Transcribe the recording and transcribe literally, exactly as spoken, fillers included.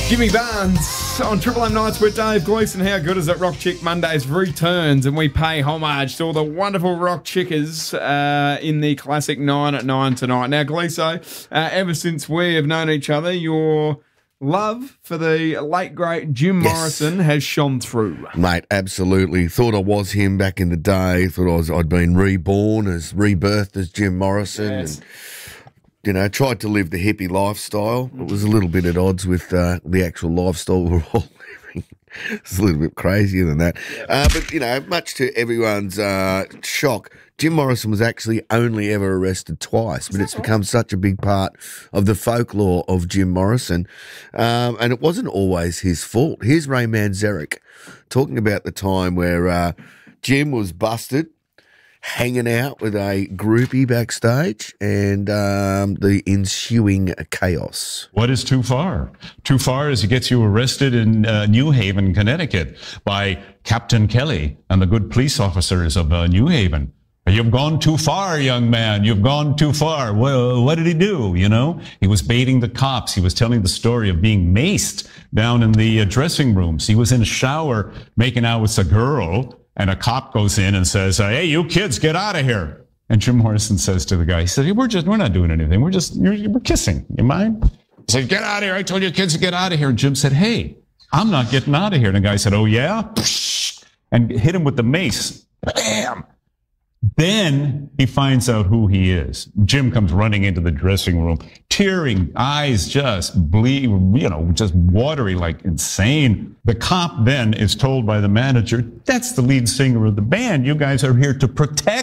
Jimmy Barnes on Triple M Nights with Dave Gleeson. How good is it? Rock Chick Mondays returns, and we pay homage to all the wonderful rock chickers uh, in the classic nine at nine tonight. Now, Gleeso, uh, ever since we have known each other, your love for the late, great Jim Yes. Morrison has shone through. Mate, absolutely. Thought I was him back in the day. Thought I was, I'd been reborn, as rebirthed as Jim Morrison. Yes. And, you know, tried to live the hippie lifestyle. It was a little bit at odds with uh, the actual lifestyle we're all living. It's a little bit crazier than that. Uh, but, you know, much to everyone's uh, shock, Jim Morrison was actually only ever arrested twice, but it's become such a big part of the folklore of Jim Morrison. Um, and it wasn't always his fault. Here's Ray Manzarek talking about the time where uh, Jim was busted, hanging out with a groupie backstage, and um, the ensuing chaos. What is too far? Too far is he gets you arrested in uh, New Haven, Connecticut by Captain Kelly and the good police officers of uh, New Haven. You've gone too far, young man. You've gone too far. Well, what did he do? You know, he was baiting the cops. He was telling the story of being maced down in the uh, dressing rooms. He was in a shower making out with a girl, and a cop goes in and says, uh, hey, you kids, get out of here. And Jim Morrison says to the guy, he said, hey, we're just, we're not doing anything. We're just, you're, we're kissing. You mind? He said, get out of here. I told you kids to get out of here. And Jim said, hey, I'm not getting out of here. And the guy said, oh, yeah? And hit him with the mace. Bam! Then he finds out who he is. Jim comes running into the dressing room, tearing, eyes just bleed, you know, just watery like insane. The cop then is told by the manager, that's the lead singer of the band. You guys are here to protect